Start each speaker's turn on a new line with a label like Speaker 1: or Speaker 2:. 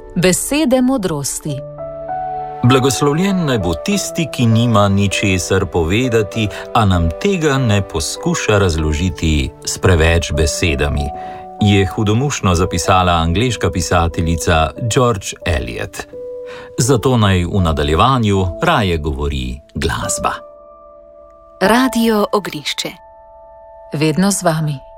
Speaker 1: Besede modrosti.
Speaker 2: Blagoslovljen naj bo tisti, ki nima ničesar povedati, a nam tega ne poskuša razložiti s preveč besedami, je hudomušno zapisala angleška pisateljica George Eliot. Zato naj v nadaljevanju raje govori glasba.
Speaker 1: Radio Ognjišče. Vedno z vami.